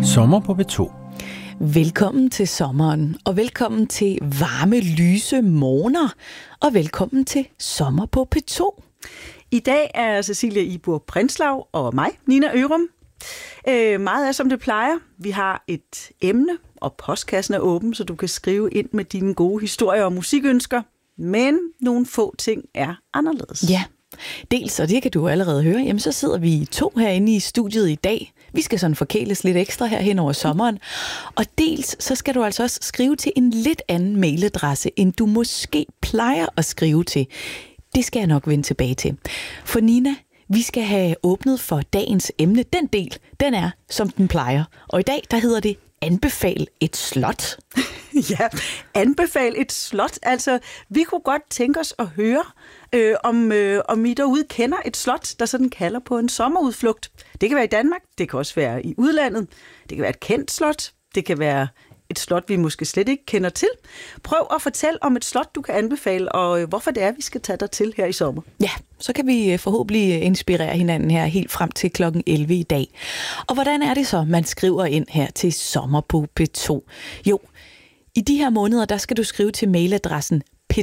Sommer på P2. Velkommen til sommeren, og velkommen til varme, lyse morgener, og velkommen til Sommer på P2. I dag er Cecilia Ibor Prinslav og mig, Nina Ørum. Meget er som det plejer. Vi har et emne, og postkassen er åben, så du kan skrive ind med dine gode historier og musikønsker. Men nogle få ting er anderledes. Ja, dels, og det kan du allerede høre, jamen så sidder vi 2 herinde i studiet i dag. Vi skal sådan forkæles lidt ekstra her hen over sommeren. Og dels, så skal du altså også skrive til en lidt anden mailadresse, end du måske plejer at skrive til. Det skal jeg nok vende tilbage til. For Nina, vi skal have åbnet for dagens emne. Den del, den er, som den plejer. Og i dag, der hedder det Anbefal et slot. Ja, anbefal et slot. Altså, vi kunne godt tænke os at høre, om I derude kender et slot, der sådan kalder på en sommerudflugt. Det kan være i Danmark, det kan også være i udlandet. Det kan være et kendt slot. Det kan være et slot, vi måske slet ikke kender til. Prøv at fortælle om et slot, du kan anbefale, og hvorfor det er, vi skal tage dig til her i sommer. Ja, så kan vi forhåbentlig inspirere hinanden her helt frem til klokken 11 i dag. Og hvordan er det så, man skriver ind her til Sommer på P2? Jo, i de her måneder, der skal du skrive til mailadressen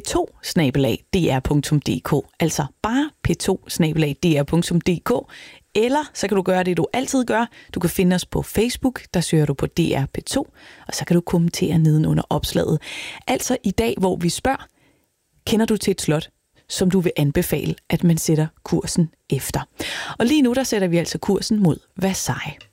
p2@dr.dk, altså bare p2@dr.dk, eller så kan du gøre det, du altid gør. Du kan finde os på Facebook, der søger du på DR P2, og så kan du kommentere nedenunder opslaget. Altså i dag, hvor vi spørger, kender du til et slot, som du vil anbefale, at man sætter kursen efter? Og lige nu, der sætter vi altså kursen mod Versailles.